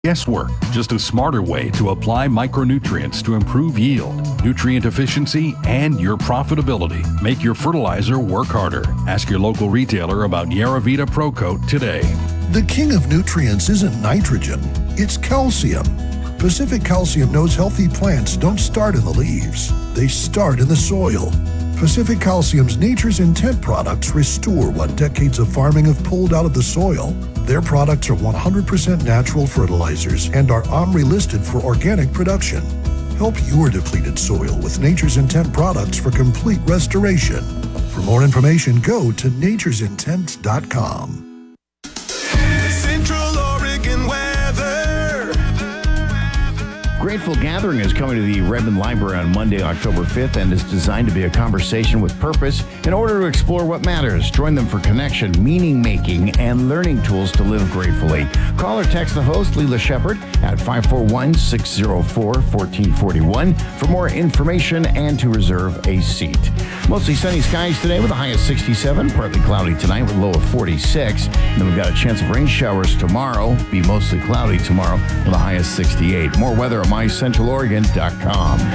guesswork, just a smarter way to apply micronutrients to improve yield, nutrient efficiency, and your profitability. Make your fertilizer work harder. Ask your local retailer about Yaravita Pro Coat today. The king of nutrients isn't nitrogen, it's calcium. Pacific Calcium knows healthy plants don't start in the leaves, they start in the soil. Pacific Calcium's Nature's Intent products restore what decades of farming have pulled out of the soil. Their products are 100% natural fertilizers and are OMRI listed for organic production. Help your depleted soil with Nature's Intent products for complete restoration. For more information, go to naturesintent.com. Central Oregon weather. Grateful Gathering is coming to the Redmond Library on Monday, October 5th, and is designed to be a conversation with purpose in order to explore what matters. Join them for connection, meaning-making, and learning tools to live gratefully. Call or text the host, Leela Shepard, at 541-604-1441 for more information and to reserve a seat. Mostly sunny skies today with a high of 67, partly cloudy tonight with a low of 46. And then we've got a chance of rain showers tomorrow, be mostly cloudy tomorrow with a high of 68. More weather at mycentraloregon.com.